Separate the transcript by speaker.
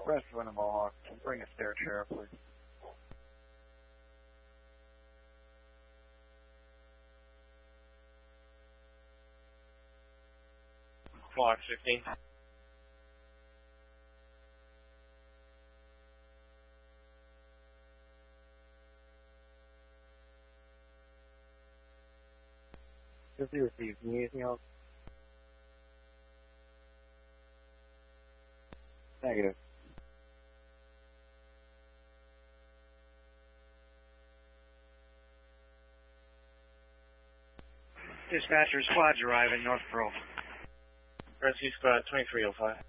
Speaker 1: West Wind Mohawk, bring a stair chair, please.
Speaker 2: Mohawk 15.
Speaker 1: Just received. Need anything else? Negative.
Speaker 3: Dispatcher, squad's arriving, North Pearl.
Speaker 2: Rescue Squad 2305.